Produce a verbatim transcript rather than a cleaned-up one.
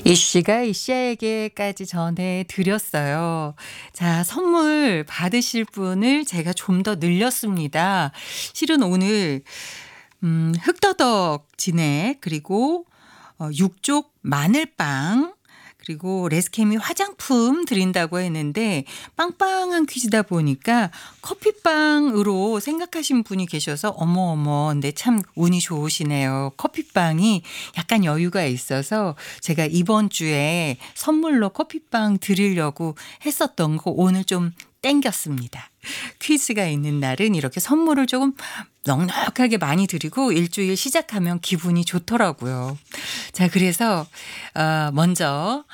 이씨가 이씨에게까지 전해드렸어요. 자, 선물 받으실 분을 제가 좀 더 늘렸습니다. 실은 오늘 음 흑더덕 진액 그리고 어 육족 마늘빵 그리고 레스케미 화장품 드린다고 했는데 빵빵한 퀴즈다 보니까 커피빵으로 생각하신 분이 계셔서 어머 어머 근데 참 운이 좋으시네요. 커피빵이 약간 여유가 있어서 제가 이번 주에 선물로 커피빵 드리려고 했었던 거 오늘 좀 땡겼습니다. 퀴즈가 있는 날은 이렇게 선물을 조금 넉넉하게 많이 드리고 일주일 시작하면 기분이 좋더라고요. 자, 그래서 어 먼저